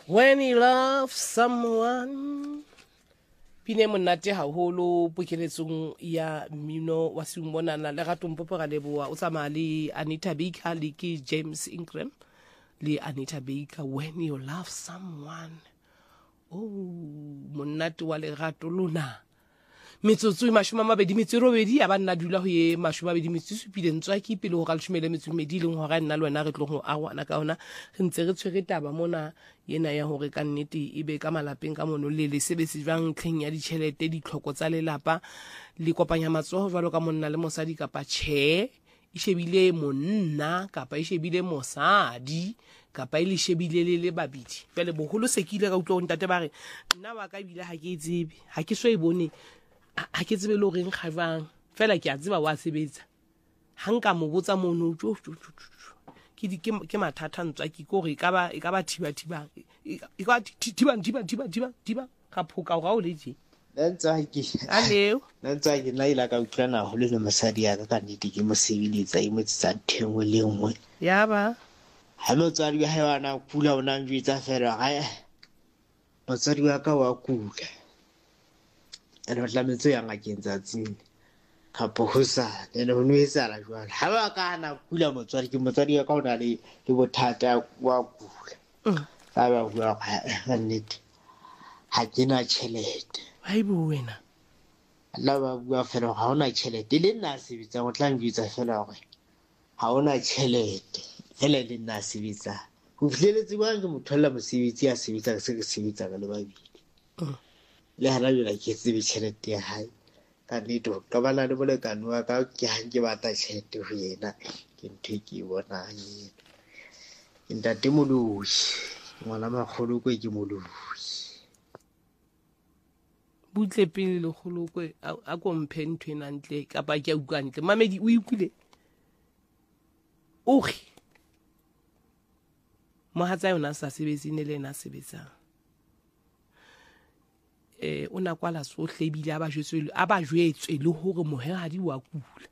When you love someone. Pine monate haholo pokeletsong ya mmino wa Simbonana le Ratong Popo ga leboa o tsamaya le Anita Baker le ke James Ingram le Anita Baker. When you love someone. Oh, monate wa lerato lona. Metsotso e 27 ya banna dula ho ye 27 ntswaki pele ho ga 12 le hora nna le wena re tlo go awana ka ona re ntse re tshwere taba mona yena ya hore ka nnete e be ka malapeng ka mono le sebetsi jwang tlheng ya ditšhelete ditlhoko tsa lelapa le kopanya matsoho jwalo ka monna le mosadi kapa tjhe e shebile monna kapa e shebile mosadi kapa ile shebile le babedi pele boholo sekile ka utlwa ntate ba re nna wa ka bile ha ke tsebe ha ke so e bone ha ke tsebe le hore nkgavang fela ke a tseba wa sebetsa hanka mo botsa mono ke mathata ntswa ke go re e ka ba thiba ka phoka ga o le je aleo ntswa ke nna ila ka utlwana ho le mosadi ya ka nnete ke mo sebeletsa e motsa thengwe le nngwe ya ba ha motswadi wa hae wana kula ona njwetsa fela ga motswadi wa ka wa kula ene batla metso ya ngakeng tsatsing kapo hosa ene ho nwesala jwale ha ba ka na kula motswadi ke motswadi ka ona le bothata wa kula ba bua ka nnete ha ke na tjhelete hai bo wena la ba bua fela ha ona tjhelete le nna sebetsa o tla njwetsa fela hore ha ona tjhelete hele le nna sebetsa ho fihleletse ba ke motholla mosebetsi ya sebetsa se ke sebetsa ka le babedi le hana jwale ke tsebe tjhelete ya hae ka nnete ka bana le molekane wa ka ke ha ke batla tjhelete ho yena ke ntho ke bonang yena ke ntate moloi ngwana makgolo ke moloi butle pele le kgolokwe a ko mphe ntho ena ntle kapa ke a utlwa ntle mamedi o ikuile oge mohatsa yona sa sebetsi ne le ena sebetsang o na kwala sohle bile a ba jwetswe le hore mohehadi wa kula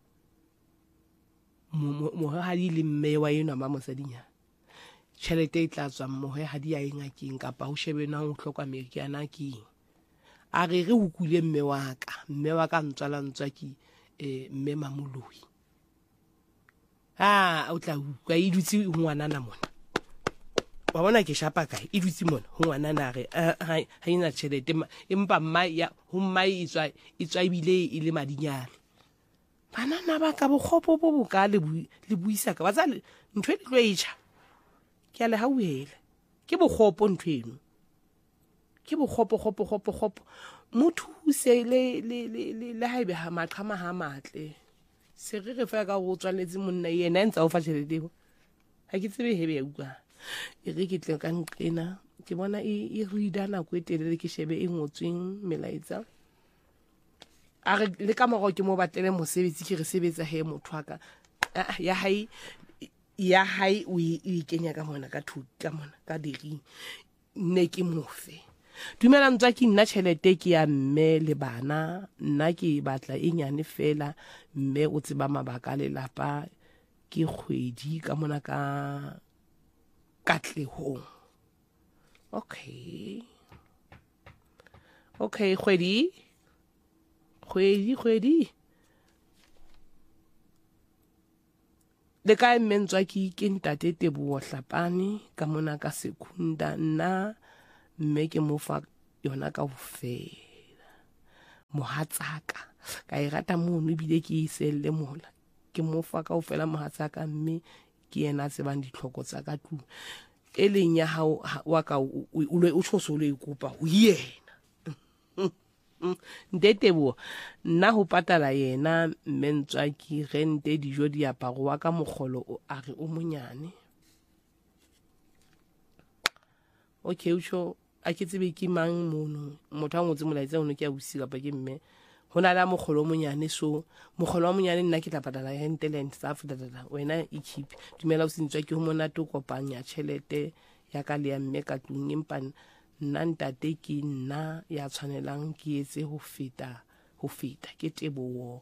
mohehadi le mme wa yena ba mosadinya tjhelete e tla tswa mohehadi ya engakeng kapa ho shebena ho hloka meriana keng a re ho kule mme wa ka ntswala ntswaki mme Mamoloi o tla utlwa e dutse ngwanana mona wa bona ke shapa kae e dutse mona ho ngwanana re ha ina tjhelete empa mma e tswa bile e le madinyane banana ba ka bokgopo bo boka le buisa ka batsa ntwe di tlo etjha ke a le hauhela ke bokgopo ntweno ke bokgopo motho se le haebe ha maqhama ha matle se re fa ka go tswaletse monna yena ntse o fa tšhelete ha ke tsebe hebe ya utlwa e re ke tle ka nqena ke bona e reada nako e telele ke shebe e ngotsweng melaetsa a re le ka mogo ke mo batlele mosebetsi ke re sebetsa he motho wa ka ya hai o e kenya ka mona ka thuto ka mona ka diri nne ke mofe dumela ntswa ke nna tjhelete ke ya mme le bana nna ke batla e nyane fela mme o tseba mabaka le lapa ke kgwedi ka mona ka katlehong okay kgwedi le ka mentswa ke ntate Teboho Hlapane ka mona ka Sekunda nna mme ke mo fa yona ka ofela mohatsaka ka e rata mono bile ke iselle mola ke mo fa ka ofela mohatsaka mme ke yena tsebang ditlhoko tsa ka tlung e leng ya hao wa ka o tshoso le ikopa ho yena Ndetebo nna ho patala yena mentswa ki rente dijo diaparo wa ka mogolo a re o monyane okay utsho a ke tsebe ke mang mono motho a ngotse molaetsa ono ke a busi kapa ke mme hona la mogolo monyane so mogolo wa monyane nna ke tla patala rente land sa fudadala wena e keep dumela o sentswa ke ho mona to kopanya tjhelete ya ka le ya mme ka tlung empa nna ntate ke nna ya tshwanelang ke etse ho feta ke Tebogo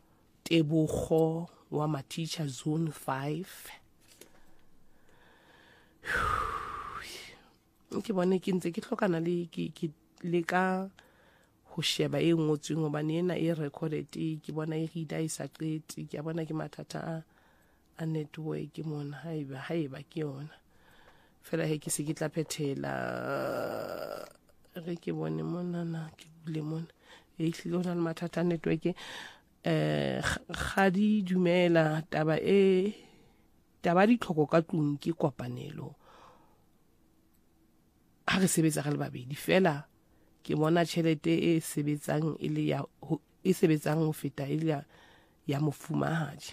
wa Matitjha zone 5 ke bone ke ntse ke tlhokana le ka ho sheba e ngotsweng hobane ena e recorded ke bona e reader e sa qete ke bona ke mathata a network mona haeba ke yona fela he ke se ke tla phethela re ke bone mona na ke bule mona e hlile hona le mathata a network ga di dumela taba di tlhoko ka tlung ke kopanelo ha re sebetsa re le babedi fela ke bona tšhelete e sebetsang ho feta ile ya mofumahadi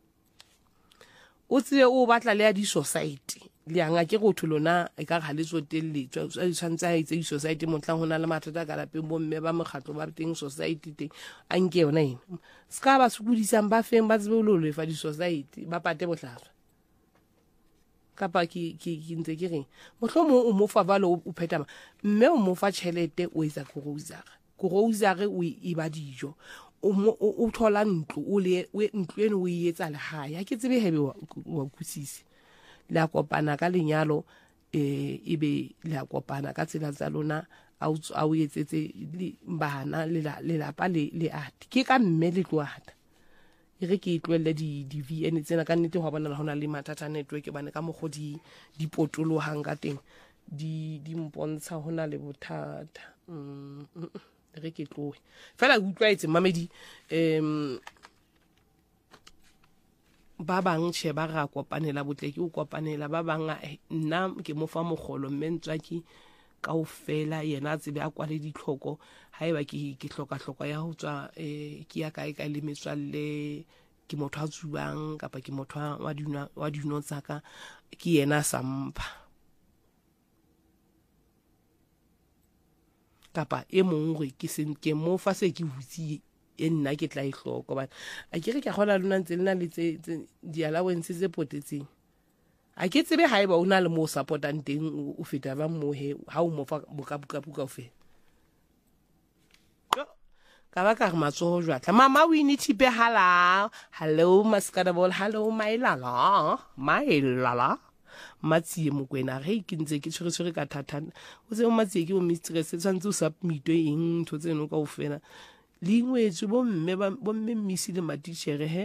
o tsile o batla le ya di society le anga ke go thulona e ka ga le tsotelletswa o tshwantse a itse di society motlang hona le mathata ka lapeng bomme ba mokgatlo ba teng society teng a nke yona ena ska ba sukudisang ba feng ba tsebe lo lefa di society ba pate bohlaswa kapa ke ntse ke reng mohlomong o mo fa valo o phetama mme o mo fa tšhelete o etsa grocery o e ba dijo o thola ntlo ntlo eno o e etsa lehae ha ke tsebe hebe wa kusisi la kopana ka lenyalo ebe la kopana ka tsela tsa lona a o etsetse bana lelapa le ate ke ka mme le tloata e re ke itlwelle di VN tsena ka nnete ho bona hona le mathata network bane ka mogho di potolohang ka teng di mpontsha hona le bothata re ke tlohe fela utlwaetse mamedi ba bang che ba ra kopanela botle ke o kopanela ba bang nna ke mo fa mogolo mme ntswaki kaofela yena tsebe a kwale ditlhoko haeba ke hloka ya ho tswa ke ya kae ka le metswalle ke motho a tsuwang kapa ke motho wa dino tsaka ke yena sampa kapa e mongwe ke mo fa se ke hutsi nna ke tla ihloko ba a ke re ke kgola lona ntse lena le tse di allowance tse potetseng a ke tsebe haeba o na le mo supportang teng o feta ba mohe ha o mo fa bokabuka ofela ka ba ka re matsoho jwatla mama we need to be hello maskadabol hello my lala matsie mokwena ge ke ntse ke tshwere ka thatana o se o matsie ke o mistress tshwantse o submit eng ntho tseno kaofela lingwetse bomme mmisi le matitšhere he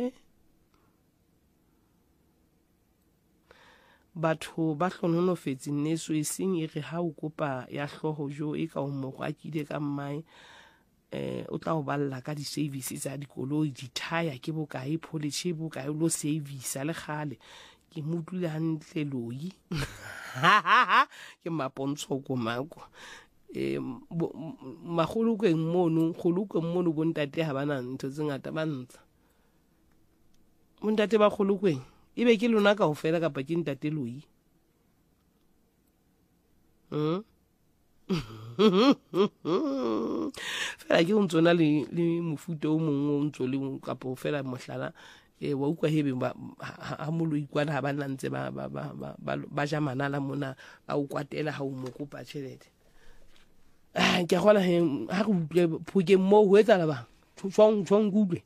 batho ba hlononofetse nneso e seng e re ha o kopa ya hloho jo e ka o mogwa kile ka mmae o tla o balla ka di services tsa dikoloi ditaya ke bokae polish bokae lo service le khale ke mutlule hantle loi ke mapontsho ko mako magolokeng mono bontate ha bana ntho tse ngata ba ntsha bontate ba kgolokweng ebe ke lona ka ho fela kapa ke ntate loi fela ke o ntsona le mofuta o mongwe o ntso le kapa o fela mohlala wa ukwa hebe ha moloi kwana ha bana ntse ba ja manala mona ba o kwatela ha o mo kopa tšhelete ke gola he ha re utlwe phokeng mo ho etsa la ba tshwang gudwe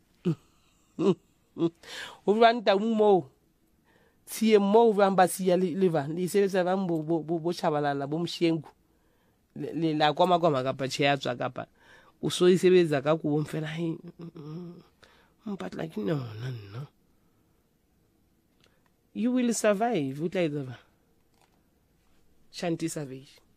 o bang ta mo tsie mo bang ba sia le ba le sebetsa ba bo chabalala bo mshengu le la kwa ka patche ya tswa kapa o so isebetsa ka go mfela he mpatla ke no you will survive utla ida ba Shanti Savage